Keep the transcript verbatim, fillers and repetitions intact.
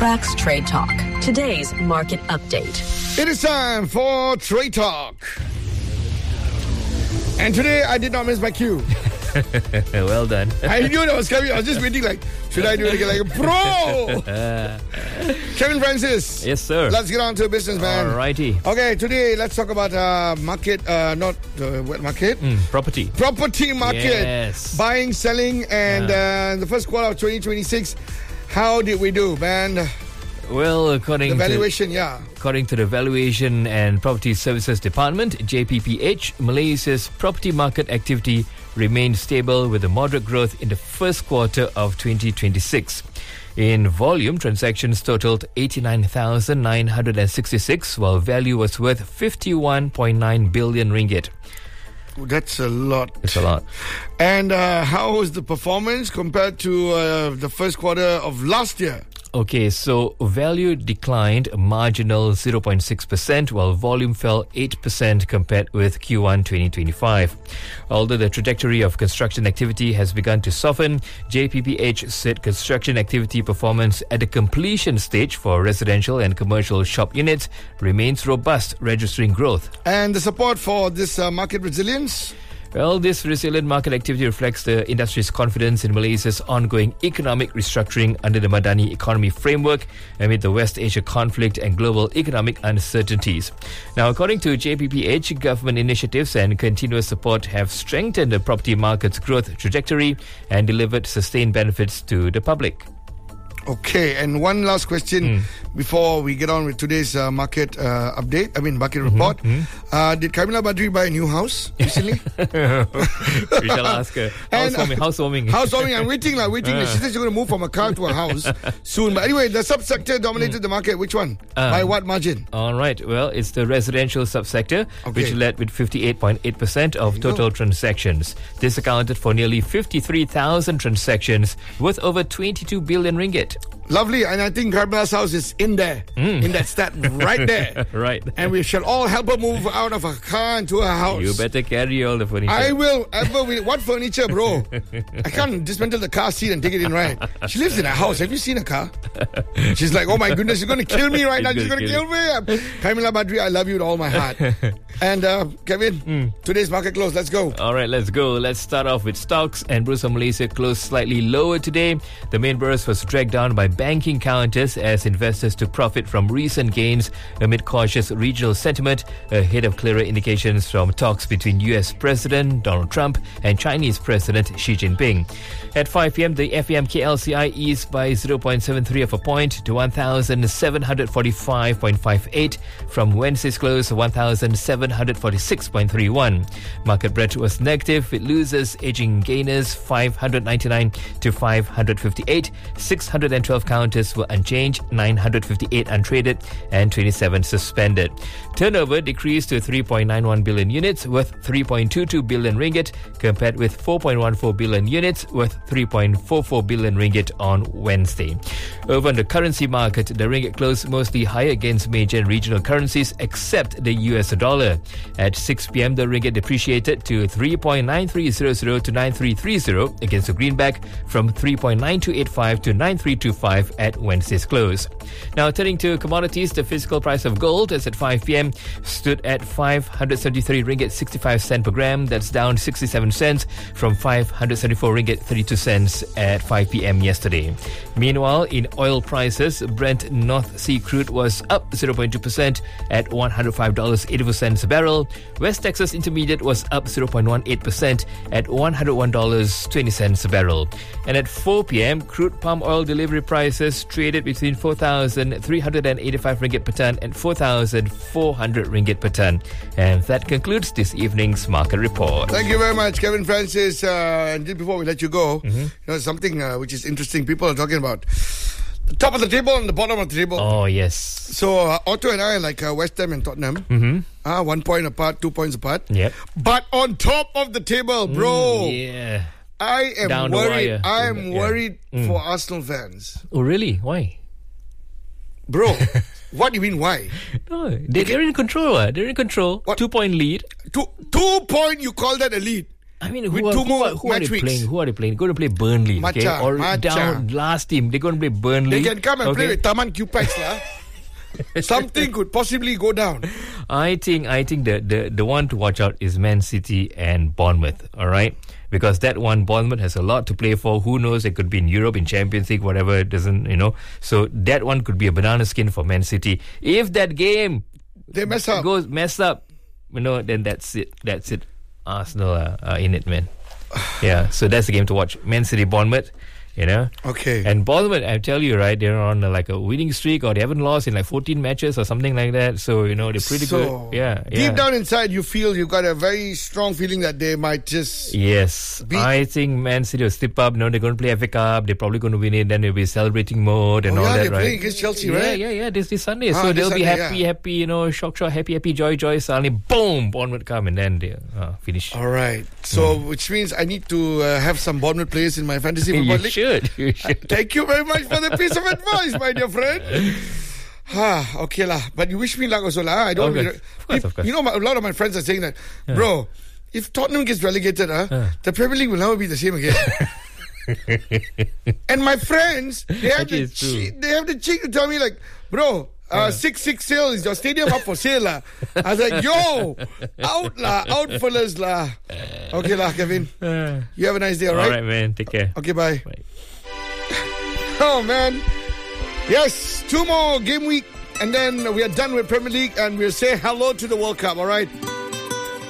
Tracks Trade Talk. Today's market update. It is time for Trade Talk. And today I did not miss my cue. Well done. I knew that was coming. I was just waiting like, should I do it again? Like, bro! Kevin Francis. Yes, sir. Let's get on to business, man. Alrighty. Okay, today let's talk about uh, market, uh, not uh, what market? Mm, property. Property market. Yes. Buying, selling, and Yeah. uh, the first quarter of twenty twenty-six. How did we do, man? Well, according The to valuation, yeah. according to the Valuation and Property Services Department, J P P H, Malaysia's property market activity remained stable with a moderate growth in the first quarter of twenty twenty-six. In volume, transactions totaled eighty-nine thousand nine hundred sixty-six, while value was worth fifty-one point nine billion ringgit. That's a lot. It's a lot. And uh, how was the performance compared to uh, the first quarter of last year? Okay, so value declined a marginal zero point six percent, while volume fell eight percent compared with Q one twenty twenty-five. Although the trajectory of construction activity has begun to soften, J P P H said construction activity performance at the completion stage for residential and commercial shop units remains robust, registering growth. And the support for this uh, market resilience? Well, this resilient market activity reflects the industry's confidence in Malaysia's ongoing economic restructuring under the Madani economy framework amid the West Asia conflict and global economic uncertainties. Now, according to J P P H, government initiatives and continuous support have strengthened the property market's growth trajectory and delivered sustained benefits to the public. Okay, and one last question Mm. before we get on with today's uh, market uh, update, I mean market report. mm-hmm. Uh, did Kamila Badri buy a new house recently? We shall ask her. And, Housewarming. Housewarming. Housewarming, I'm waiting, like, waiting. Uh. She says she's going to move from a car to a house soon. But anyway, the subsector dominated the market. Which one? Uh. By what margin? All right. Well, it's the residential subsector, Okay. which led with fifty-eight point eight percent of you total go. transactions. This accounted for nearly fifty-three thousand transactions worth over twenty-two billion ringgit. Lovely, and I think Kamila's house is in there, in that stat right there. Right. And we shall all help her move out of her car into her house. You better carry all the furniture. I will. Ever will. What furniture, bro? I can't dismantle the car seat and take it in, right? She lives in a house. Have you seen a car? She's like, oh my goodness, she's going to kill me right now. She's She's going to gonna kill me. Kamila Badri, I love you with all my heart. And uh, Kevin, today's market close. Let's go. All right, let's go. Let's start off with stocks. And Bursa Malaysia closed slightly lower today. The main burst was dragged down by banking counters as investors took profit from recent gains amid cautious regional sentiment ahead of clearer indications from talks between U S President Donald Trump and Chinese President Xi Jinping. At five p.m., the F E M K L C I eased by zero point seven three of a point to one thousand seven hundred forty-five point five eight from Wednesday's close one thousand seven hundred forty-six point three one. Market breadth was negative, with losers edging gainers five hundred ninety-nine to five hundred fifty-eight. six hundred twelve counters were unchanged, nine hundred fifty-eight untraded, and twenty-seven suspended. Turnover decreased to three point nine one billion units, worth three point two two billion ringgit, compared with four point one four billion units, worth three point four four billion ringgit on Wednesday. Over on the currency market, the ringgit closed mostly higher against major and regional currencies except the U S dollar. At six p.m., the ringgit depreciated to three point nine three zero zero to nine three three zero against the greenback, from three point nine two eight five to nine three two five at Wednesday's close. Now, turning to commodities, the physical price of gold as at five p.m. stood at five hundred seventy-three ringgit sixty-five cents per gram. That's down sixty-seven cents from five hundred seventy-four ringgit thirty-two cents at five p.m. yesterday. Meanwhile, in oil prices, Brent North Sea crude was up zero point two percent at one hundred five dollars and eighty-four cents a barrel. West Texas Intermediate was up zero point one eight percent at one hundred one dollars and twenty cents a barrel. And at four p.m., crude palm oil delivery prices traded between four thousand three hundred eighty-five ringgit per ton and four thousand four hundred ringgit per ton. And that concludes this evening's market report. Thank you very much, Kevin Francis. Uh, and just before we let you go, you know, something uh, which is interesting. People are talking about the top of the table and the bottom of the table. Oh, yes. So uh, Otto and I are like uh, West Ham and Tottenham. Mm-hmm. Uh, one point apart, two points apart. Yep. But on top of the table, bro, Mm, yeah. I am Down the worried. wire. I am Yeah. worried Mm. for Arsenal fans. Oh, really? Why? Bro, what do you mean why? No, they, they're in control. Uh. They're in control. What? Two-point lead. Two, two point, you call that a lead? I mean, who, with are, two who, more are, who are match they weeks. playing? Who are they playing? They're going to play Burnley, okay? Macha, Or macha. down last team. They're going to play Burnley. They can come and okay? play with Taman Q-Pax lah. Something could possibly go down. I think I think the, the, the one to watch out is Man City and Bournemouth, all right? Because that one, Bournemouth has a lot to play for. Who knows? It could be in Europe, in Champions League, whatever. It doesn't, you know. So that one could be a banana skin for Man City. If that game They mess up. goes mess up, you know, then that's it. That's it. Arsenal are, are in it, man. Yeah, so that's the game to watch. Man City, Bournemouth. You know? Okay. And Bournemouth, I tell you, right, they're on uh, like a winning streak, or they haven't lost in like fourteen matches or something like that. So, you know, they're pretty So, good. Yeah. Deep yeah. down inside, you feel you've got a very strong feeling that they might just... Yes. Beat- I think Man City will slip up. No, they're going to play F A Cup. They're probably going to win it. Then they'll be celebrating mode and Oh, all yeah, that, they're right? playing against Chelsea, yeah, right? Yeah, yeah, This this Sunday. Ah, so this they'll be Sunday, happy, yeah. happy, you know, shock, shock, happy, happy, joy, joy. Suddenly, boom, Bournemouth come and then they uh, finish. All right. So, which means I need to uh, have some Bournemouth players in my fantasy football You league. should. You should. Thank you very much for the piece of advice, my dear friend. Ah, okay lah. But you wish me luck also lah. I don't. Okay. You know, Of course, if- of course. You know, my, a lot of my friends are saying that, bro. If Tottenham gets relegated, uh, the Premier League will never be the same again. And my friends, they have That the is true. cheek, they have the cheek to tell me like, bro. Uh, six six sale is your stadium up for sale lah. I was like, yo, out lah, out fellas lah. Okay lah, Kevin. You have a nice day, all All right? right, man. Take care. Okay, bye. Bye. Oh man. Yes, two more game week and then we are done with Premier League and we'll say hello to the World Cup, all right?